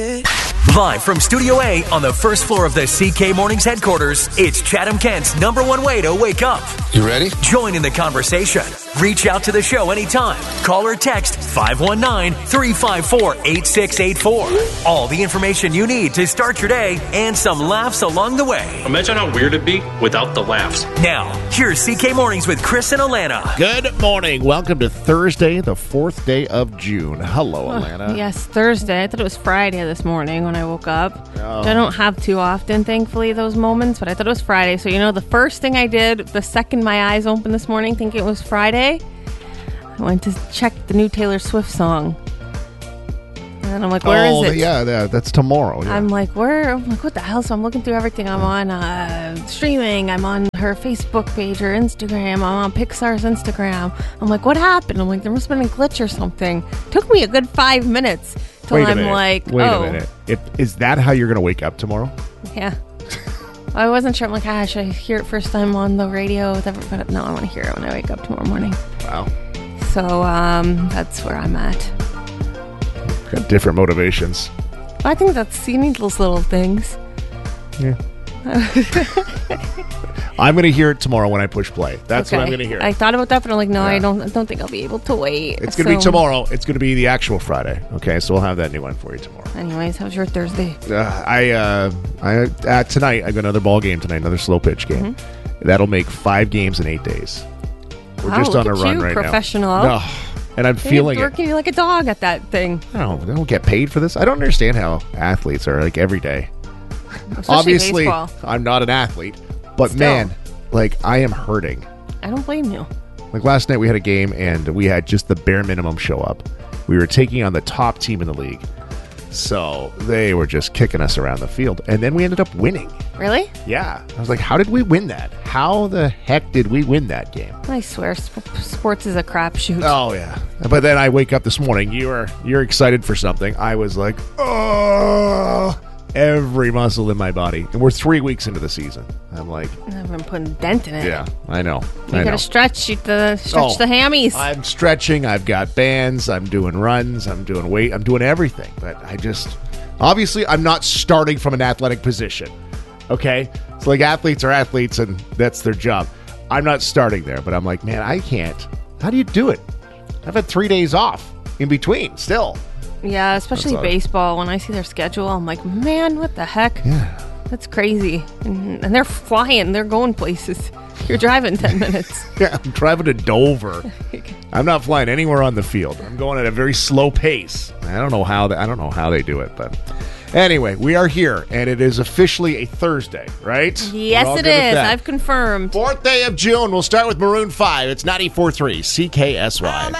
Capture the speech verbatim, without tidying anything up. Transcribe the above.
Live from Studio A on the first floor of the C K Mornings headquarters, it's Chatham Kent's number one way to wake up. You ready? Join in the conversation. Reach out to the show anytime. Call or text five one nine, three five four, eight six eight four. All the information you need to start your day and some laughs along the way. Imagine how weird it'd be without the laughs. Now, here's C K Mornings with Chris and Alana. Good morning. Welcome to Thursday, the fourth day of June. Hello, Alana. Oh, yes, Thursday. I thought it was Friday this morning when I woke up. Oh. I don't have too often, thankfully, those moments, but I thought it was Friday. So, you know, the first thing I did the second my eyes opened this morning thinking it was Friday, I went to check the new Taylor Swift song. And I'm like, where oh, is it? yeah, yeah, that's tomorrow. Yeah. I'm like, where? I'm like, what the hell? So I'm looking through everything. I'm on uh, streaming. I'm on her Facebook page, her Instagram. I'm on Pixar's Instagram. I'm like, what happened? I'm like, there must have been a glitch or something. Took me a good five minutes till Wait a I'm minute. like, Wait oh. a minute. If, is that how you're going to wake up tomorrow? Yeah. I wasn't sure. I'm like, ah, should I hear it first time on the radio? Whatever. But no, I want to hear it when I wake up tomorrow morning. Wow. So um, that's where I'm at. Got different motivations. I think that's, you need those little things. Yeah. I'm going to hear it tomorrow when I push play. That's Okay. what I'm going to hear. I thought about that, but I'm like, no, Yeah. I don't I don't think I'll be able to wait. It's going to be So- tomorrow. It's going to be the actual Friday. Okay, so we'll have that new one for you tomorrow. Anyways, how's your Thursday? Uh, I, uh, I uh, tonight, I got another ball game tonight, another slow pitch game. Mm-hmm. That'll make five games in eight days. We're Wow, just look on a at run you, right professional. now. No, and I'm feeling You're it. working like a dog at that thing. I don't, I don't get paid for this. I don't understand how athletes are like every day. Especially Obviously, baseball. I'm not an athlete, but Still. man, like I am hurting. I don't blame you. Like last night, we had a game and we had just the bare minimum show up. We were taking on the top team in the league, so they were just kicking us around the field, and then we ended up winning. Really? Yeah, I was like, how did we win that? How the heck did we win that game? I swear, sp- sports is a crapshoot. Oh yeah, but then I wake up this morning. You are you're excited for something. I was like, oh, every muscle in my body, and we're three weeks into the season. I'm like, I've been putting a dent in it. yeah, I know. You I gotta know. stretch you the stretch Oh, the hammies. I'm stretching. I've got bands. I'm doing runs. I'm doing weight. I'm doing everything. But I just, obviously, I'm not starting from an athletic position. Okay? It's like athletes are athletes and that's their job. I'm not starting there, but I'm like, man, I can't. How do you do it? I've had three days off in between still. yeah, especially That's all. baseball. When I see their schedule, I'm like, man, what the heck? Yeah. That's crazy. And, and they're flying. They're going places. You're driving ten minutes. Yeah, I'm driving to Dover. I'm not flying anywhere on the field. I'm going at a very slow pace. I don't know how they, I don't know how they do it, but anyway, we are here, and it is officially a Thursday, right? Yes, We're all it good with is. that. I've confirmed. Fourth day of June. We'll start with Maroon five. It's ninety-four point three C K S Y.